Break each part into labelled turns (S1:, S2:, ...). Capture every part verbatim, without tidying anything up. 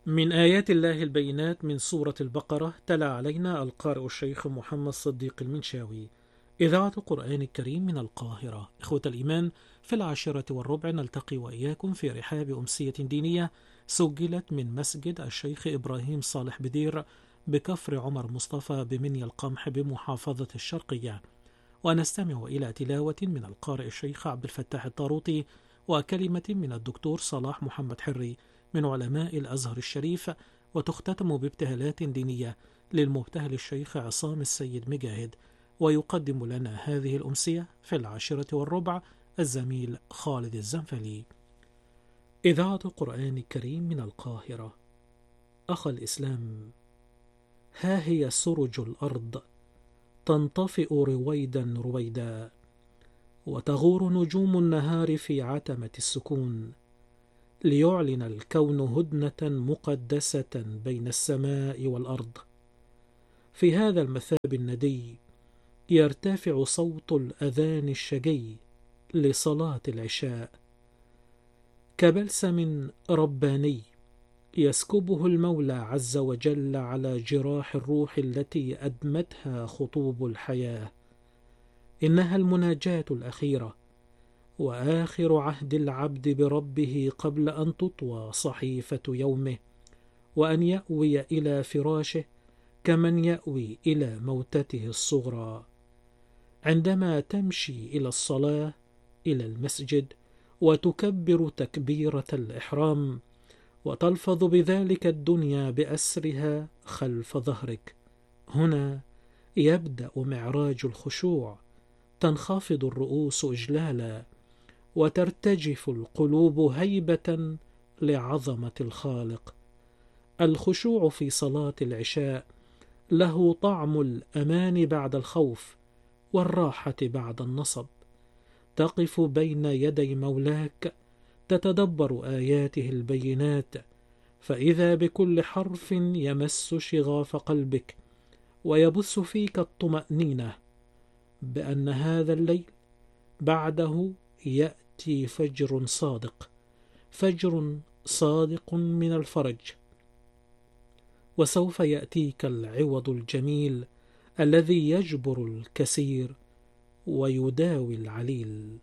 S1: من آيات الله البينات من سورة البقرة تلا علينا القارئ الشيخ محمد صديق المنشاوي. إذاعة القرآن الكريم من القاهرة. إخوة الإيمان، في العاشرة والربع نلتقي وإياكم في رحاب أمسية دينية سجلت من مسجد الشيخ إبراهيم صالح بدير بكفر عمر مصطفى بمنيا القمح بمحافظة الشرقية، ونستمع إلى تلاوة من القارئ الشيخ عبد الفتاح الطاروطي وكلمة من الدكتور صلاح محمد حري من علماء الأزهر الشريف، وتختتم بابتهالات دينية للمبتهل الشيخ عصام السيد مجاهد. ويقدم لنا هذه الأمسية في العاشرة والربع الزميل خالد الزنفلي. إذاعة القرآن الكريم من القاهرة. أخ الإسلام، ها هي سرج الأرض تنطفئ رويدا رويدا، وتغور نجوم النهار في عتمة السكون، ليعلن الكون هدنة مقدسة بين السماء والأرض. في هذا المثاب الندي يرتفع صوت الأذان الشجي لصلاة العشاء كبلسم رباني يسكبه المولى عز وجل على جراح الروح التي أدمتها خطوب الحياة. إنها المناجاة الأخيرة وآخر عهد العبد بربه قبل أن تطوى صحيفة يومه، وأن يأوي إلى فراشه كمن يأوي إلى موتته الصغرى. عندما تمشي إلى الصلاة إلى المسجد وتكبر تكبيرة الإحرام وتلفظ بذلك الدنيا بأسرها خلف ظهرك، هنا يبدأ معراج الخشوع. تنخفض الرؤوس إجلالا وترتجف القلوب هيبة لعظمة الخالق. الخشوع في صلاة العشاء له طعم الأمان بعد الخوف والراحة بعد النصب. تقف بين يدي مولاك تتدبر آياته البينات، فإذا بكل حرف يمس شغاف قلبك ويبث فيك الطمأنينة بأن هذا الليل بعده يأتي فجر صادق، فجر صادق من الفرج، وسوف يأتيك العوض الجميل الذي يجبر الكثير ويداوي العليل.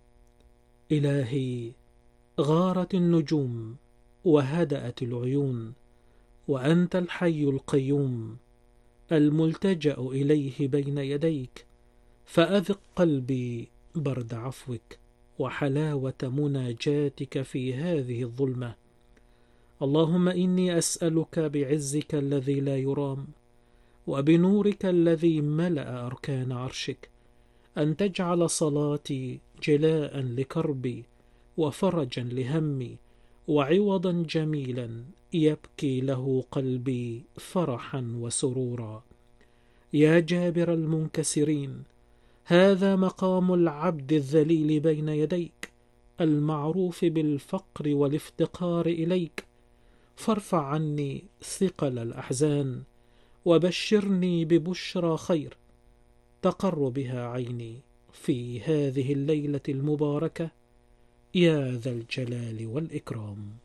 S1: إلهي، غارت النجوم وهدأت العيون، وأنت الحي القيوم الملتجأ إليه بين يديك، فأذق قلبي برد عفوك وحلاوة مناجاتك في هذه الظلمة. اللهم إني أسألك بعزك الذي لا يرام وبنورك الذي ملأ أركان عرشك أن تجعل صلاتي جلاء لكربي وفرجا لهمي وعوضا جميلا يبكي له قلبي فرحا وسرورا. يا جابر المنكسرين، هذا مقام العبد الذليل بين يديك المعروف بالفقر والافتقار إليك، فارفع عني ثقل الأحزان وبشرني ببشرى خير تقر بها عيني في هذه الليلة المباركة، يا ذا الجلال والإكرام.